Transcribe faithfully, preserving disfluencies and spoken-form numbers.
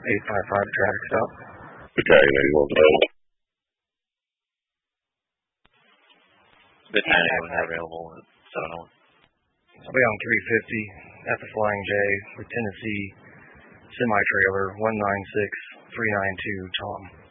eight five five traffic stop. Battalion eighty-one twelve. Battalion was not available at seven oh one. I'll be on three fifty at the Flying J with Tennessee semi-trailer one nine six three nine two Tom.